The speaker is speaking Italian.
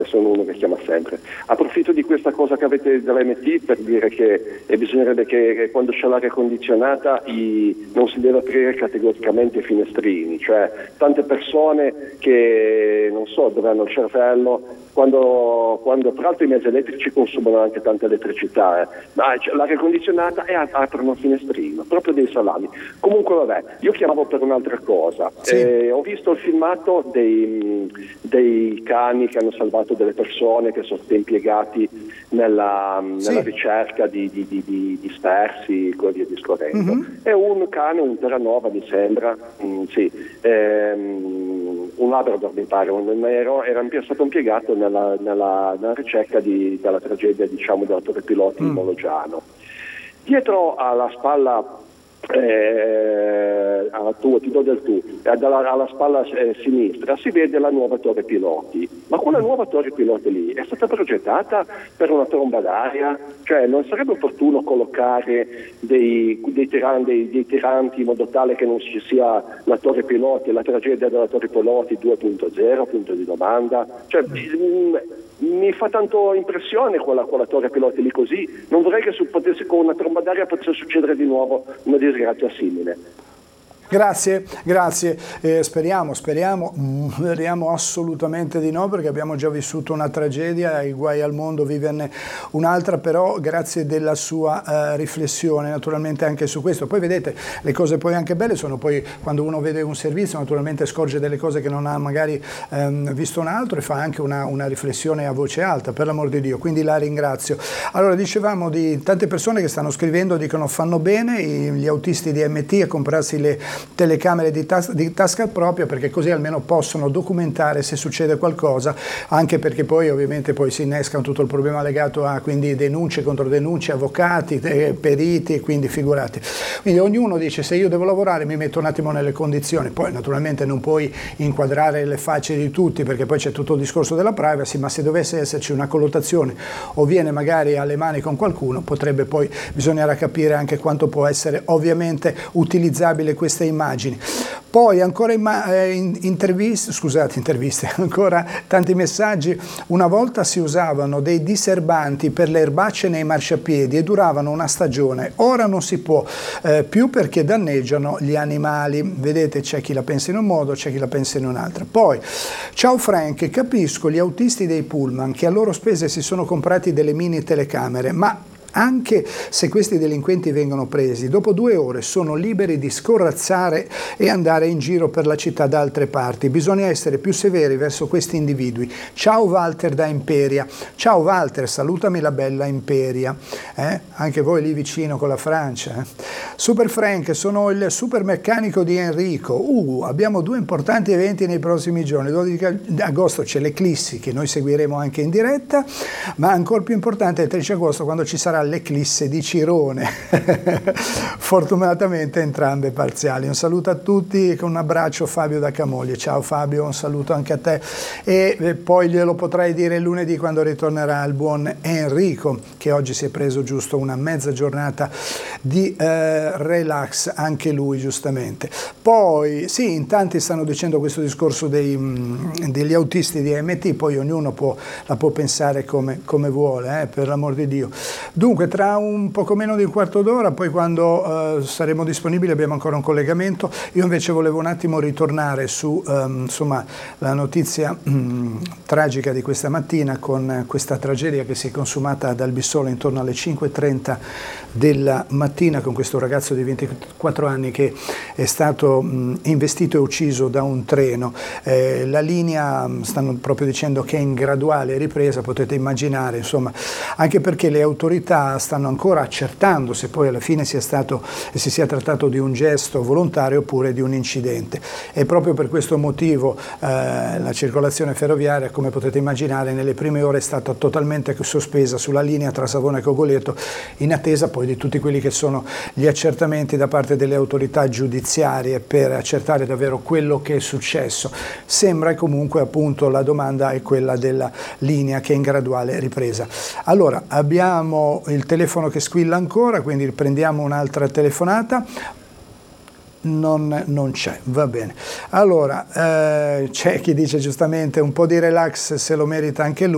sono uno che chiama sempre. Approfitto di questa cosa che avete dell'MT per dire che bisognerebbe che quando c'è l'aria condizionata non si deve aprire categoricamente i finestrini, cioè tante persone che non so dove hanno il cervello, quando peraltro i mezzi elettrici consumano anche tanta elettricità, ma l'aria condizionata e aprono il finestrino, proprio dei salami. Comunque vabbè, io chiamavo per un'altra cosa. Sì. Ho visto il filmato dei cani che hanno salvato delle persone che sono stati impiegati nella ricerca di dispersi e via discorrendo. È un cane, un Terranova mi sembra, un Labrador mi pare, un nero, era stato impiegato nella ricerca della tragedia, diciamo, della torre piloti di Mologiano. Dietro alla spalla ti do del tu, alla spalla sinistra si vede la nuova torre piloti, ma quella nuova torre piloti lì è stata progettata per una tromba d'aria, cioè non sarebbe opportuno collocare dei tiranti in modo tale che non ci sia la torre piloti, la tragedia della torre piloti 2.0, punto di domanda, cioè mi fa tanto impressione quella torre piloti lì così, non vorrei che con una tromba d'aria potesse succedere di nuovo una disgrazia simile. Grazie, speriamo assolutamente di no, perché abbiamo già vissuto una tragedia e guai al mondo viverne un'altra, però grazie della sua riflessione naturalmente anche su questo. Poi vedete, le cose poi anche belle sono poi quando uno vede un servizio, naturalmente scorge delle cose che non ha magari visto un altro e fa anche una riflessione a voce alta, per l'amor di Dio, quindi la ringrazio. Allora, dicevamo di tante persone che stanno scrivendo, dicono fanno bene gli autisti di MT a comprarsi le telecamere di tasca propria, perché così almeno possono documentare se succede qualcosa, anche perché poi ovviamente poi si innesca tutto il problema legato a quindi denunce contro denunce, avvocati, periti, quindi figurati. Quindi ognuno dice: se io devo lavorare mi metto un attimo nelle condizioni. Poi naturalmente non puoi inquadrare le facce di tutti, perché poi c'è tutto il discorso della privacy, ma se dovesse esserci una colluttazione o viene magari alle mani con qualcuno, bisognerà capire anche quanto può essere ovviamente utilizzabile questa immagini. Poi ancora interviste, ancora tanti messaggi. Una volta si usavano dei diserbanti per le erbacce nei marciapiedi e duravano una stagione, ora non si può più perché danneggiano gli animali. Vedete, c'è chi la pensa in un modo, c'è chi la pensa in un altro. Poi, ciao Frank, capisco gli autisti dei pullman che a loro spese si sono comprati delle mini telecamere, ma anche se questi delinquenti vengono presi, dopo 2 ore sono liberi di scorrazzare e andare in giro per la città da altre parti. Bisogna essere più severi verso questi individui. Ciao Walter da Imperia. Ciao Walter, salutami la bella Imperia. Anche voi lì vicino con la Francia. Super Frank, sono il super meccanico di Enrico. Abbiamo 2 importanti eventi nei prossimi giorni. Il 12 agosto c'è l'Eclissi, che noi seguiremo anche in diretta, ma ancora più importante è il 13 agosto, quando ci sarà l'Eclisse di Cirone. Fortunatamente entrambe parziali. Un saluto a tutti, con un abbraccio Fabio da Camoglie. Ciao Fabio, un saluto anche a te, e poi glielo potrai dire lunedì quando ritornerà il buon Enrico, che oggi si è preso giusto una mezza giornata di relax, anche lui giustamente. Poi sì, in tanti stanno dicendo questo discorso degli autisti di MT, poi ognuno la può pensare come vuole, per l'amor di Dio. Dunque, tra un poco meno di un quarto d'ora, poi quando saremo disponibili, abbiamo ancora un collegamento. Io invece volevo un attimo ritornare su insomma, la notizia tragica di questa mattina, con questa tragedia che si è consumata ad Albissola intorno alle 5:30 della mattina, con questo ragazzo di 24 anni che è stato investito e ucciso da un treno. La linea, stanno proprio dicendo che è in graduale ripresa, potete immaginare, insomma, anche perché le autorità stanno ancora accertando se poi alla fine si sia trattato di un gesto volontario oppure di un incidente. E proprio per questo motivo la circolazione ferroviaria, come potete immaginare, nelle prime ore è stata totalmente sospesa sulla linea tra Savona e Cogoleto, in attesa poi di tutti quelli che sono gli accertamenti da parte delle autorità giudiziarie per accertare davvero quello che è successo. Sembra comunque, appunto, la domanda è quella della linea che è in graduale ripresa. Allora, abbiamo il telefono che squilla ancora, quindi prendiamo un'altra telefonata. Non c'è, va bene. Allora, c'è chi dice giustamente un po' di relax se lo merita anche lui.